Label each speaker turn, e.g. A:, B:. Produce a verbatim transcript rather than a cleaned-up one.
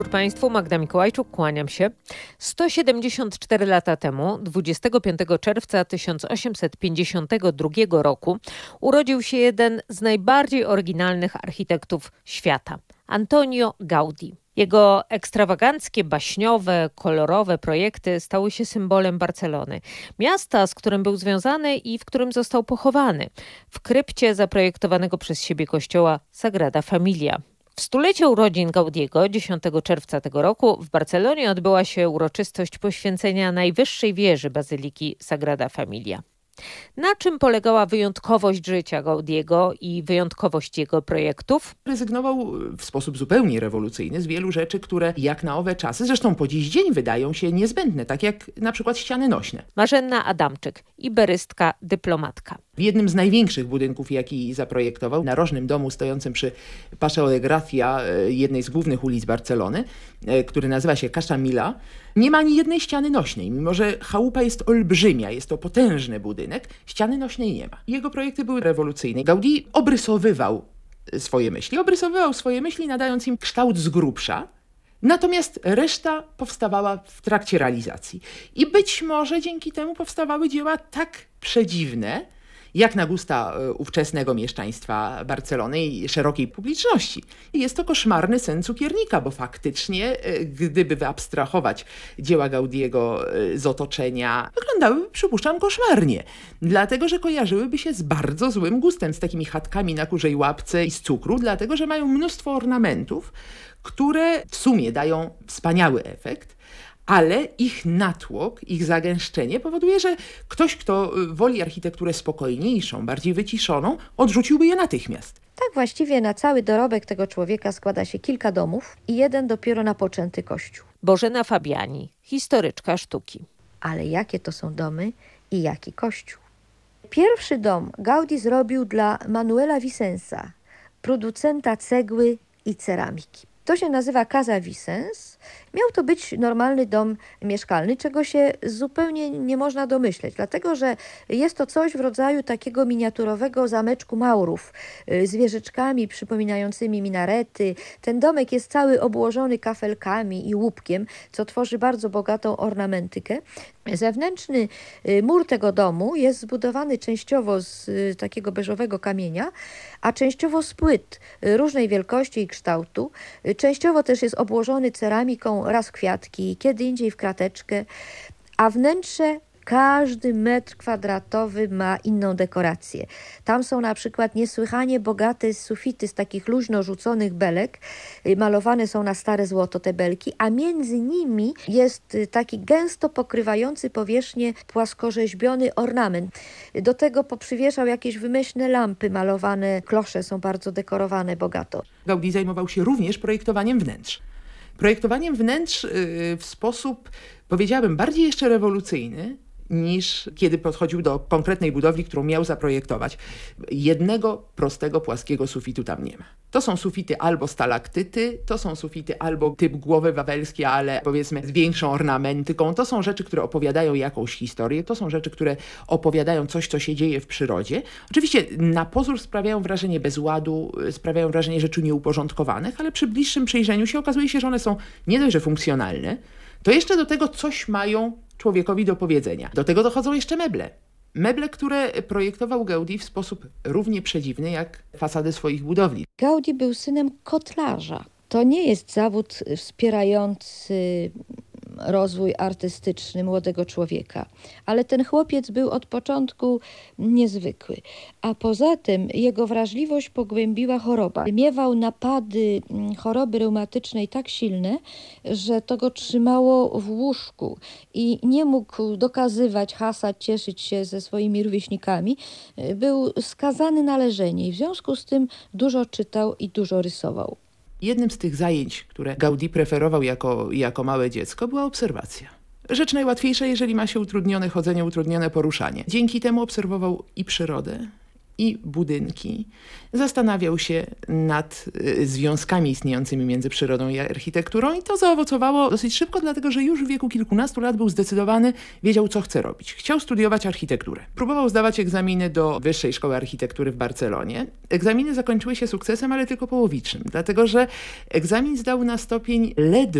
A: Państwu, Magda Mikołajczuk, kłaniam się. sto siedemdziesiąt cztery lata temu, dwudziestego piątego czerwca tysiąc osiemset pięćdziesiątego drugiego roku, urodził się jeden z najbardziej oryginalnych architektów świata, Antonio Gaudí. Jego ekstrawaganckie, baśniowe, kolorowe projekty stały się symbolem Barcelony, miasta, z którym był związany i w którym został pochowany, w krypcie zaprojektowanego przez siebie kościoła Sagrada Familia. W stulecie urodzin Gaudiego, dziesiątego czerwca tego roku, w Barcelonie odbyła się uroczystość poświęcenia najwyższej wieży bazyliki Sagrada Familia. Na czym polegała wyjątkowość życia Gaudiego i wyjątkowość jego projektów?
B: Rezygnował w sposób zupełnie rewolucyjny z wielu rzeczy, które jak na owe czasy, zresztą po dziś dzień, wydają się niezbędne, tak jak na przykład ściany nośne.
A: Marzenna Adamczyk, iberystka, dyplomatka.
B: W jednym z największych budynków, jaki zaprojektował, narożnym domu stojącym przy Paseo de Gracia, jednej z głównych ulic Barcelony, który nazywa się Casa Milà, nie ma ani jednej ściany nośnej. Mimo że chałupa jest olbrzymia, jest to potężny budynek, ściany nośnej nie ma. Jego projekty były rewolucyjne. Gaudí obrysowywał swoje myśli, obrysowywał swoje myśli, nadając im kształt z grubsza, natomiast reszta powstawała w trakcie realizacji. I być może dzięki temu powstawały dzieła tak przedziwne, jak na gusta ówczesnego mieszczaństwa Barcelony i szerokiej publiczności. Jest to koszmarny sen cukiernika, bo faktycznie, gdyby wyabstrahować dzieła Gaudiego z otoczenia, wyglądałyby, przypuszczam, koszmarnie. Dlatego, że kojarzyłyby się z bardzo złym gustem, z takimi chatkami na kurzej łapce i z cukru, dlatego, że mają mnóstwo ornamentów, które w sumie dają wspaniały efekt, ale ich natłok, ich zagęszczenie powoduje, że ktoś, kto woli architekturę spokojniejszą, bardziej wyciszoną, odrzuciłby je natychmiast.
C: Tak właściwie na cały dorobek tego człowieka składa się kilka domów i jeden dopiero napoczęty kościół.
A: Bożena Fabiani, historyczka sztuki.
C: Ale jakie to są domy i jaki kościół? Pierwszy dom Gaudí zrobił dla Manuela Vicença, producenta cegły i ceramiki. To się nazywa Casa Vicens. Miał to być normalny dom mieszkalny, czego się zupełnie nie można domyśleć, dlatego że jest to coś w rodzaju takiego miniaturowego zameczku Maurów z wieżyczkami przypominającymi minarety. Ten domek jest cały obłożony kafelkami i łupkiem, co tworzy bardzo bogatą ornamentykę. Zewnętrzny mur tego domu jest zbudowany częściowo z takiego beżowego kamienia, a częściowo z płyt różnej wielkości i kształtu. Częściowo też jest obłożony ceramiką, raz kwiatki, kiedy indziej w krateczkę, a wnętrze każdy metr kwadratowy ma inną dekorację. Tam są na przykład niesłychanie bogate sufity z takich luźno rzuconych belek. Malowane są na stare złoto te belki, a między nimi jest taki gęsto pokrywający powierzchnię płaskorzeźbiony ornament. Do tego poprzywieszał jakieś wymyślne lampy malowane. Klosze są bardzo dekorowane bogato.
B: Gaudí zajmował się również projektowaniem wnętrz. Projektowaniem wnętrz w sposób, powiedziałabym, bardziej jeszcze rewolucyjny, niż kiedy podchodził do konkretnej budowli, którą miał zaprojektować. Jednego prostego, płaskiego sufitu tam nie ma. To są sufity albo stalaktyty, to są sufity albo typ głowy wawelskie, ale powiedzmy z większą ornamentyką. To są rzeczy, które opowiadają jakąś historię, to są rzeczy, które opowiadają coś, co się dzieje w przyrodzie. Oczywiście na pozór sprawiają wrażenie bezładu, sprawiają wrażenie rzeczy nieuporządkowanych, ale przy bliższym przyjrzeniu się okazuje się, że one są nie dość, że funkcjonalne, to jeszcze do tego coś mają człowiekowi do powiedzenia. Do tego dochodzą jeszcze meble. Meble, które projektował Gaudí w sposób równie przedziwny jak fasady swoich budowli.
C: Gaudí był synem kotlarza. To nie jest zawód wspierający rozwój artystyczny młodego człowieka. Ale ten chłopiec był od początku niezwykły. A poza tym jego wrażliwość pogłębiła choroba. Miewał napady choroby reumatycznej tak silne, że to go trzymało w łóżku i nie mógł dokazywać, hasać, cieszyć się ze swoimi rówieśnikami. Był skazany na leżenie i w związku z tym dużo czytał i dużo rysował.
B: Jednym z tych zajęć, które Gaudí preferował jako, jako małe dziecko, była obserwacja. Rzecz najłatwiejsza, jeżeli ma się utrudnione chodzenie, utrudnione poruszanie. Dzięki temu obserwował i przyrodę, i budynki. Zastanawiał się nad y, związkami istniejącymi między przyrodą i architekturą i to zaowocowało dosyć szybko, dlatego że już w wieku kilkunastu lat był zdecydowany, wiedział, co chce robić. Chciał studiować architekturę. Próbował zdawać egzaminy do Wyższej Szkoły Architektury w Barcelonie. Egzaminy zakończyły się sukcesem, ale tylko połowicznym, dlatego że egzamin zdał na stopień ledwo